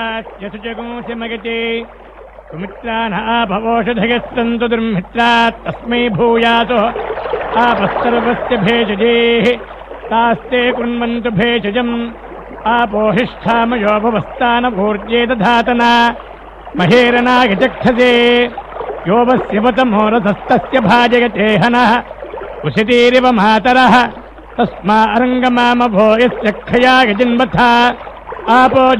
यशुजगुंसिमगते सुमित्रानाभवोषधयस्तन्तु दुर्मित्रात् तस्मै भूयातो आपस्तर्वस्य भेषजेः तास्ते कुर्वन्तु भेषजम् आपोहिष्ठामयो भवस्तानभूर्जे दधातना महेरनागचक्षसे योऽवस्य वतमोरथस्तस्य भाजयते हनः उशितीरिव मातरः तस्मा अरङ्गमामभो यस्य क्षया गजिन्वथा आपो